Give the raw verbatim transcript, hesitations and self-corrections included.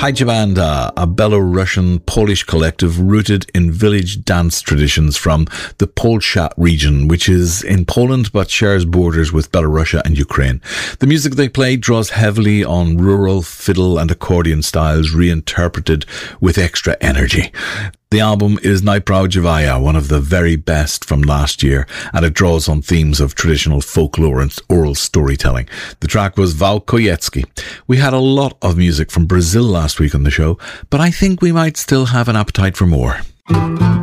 Hajabanda, a Belarusian Polish collective rooted in village dance traditions from the Polsat region, which is in Poland but shares borders with Belarus and Ukraine. The music they play draws heavily on rural fiddle and accordion styles reinterpreted with extra energy. The album is Najprawdziwaya, one of the very best from last year, and it draws on themes of traditional folklore and oral storytelling. The track was Wał Kojecki. We had a lot of music from Brazil last week on the show, but I think we might still have an appetite for more.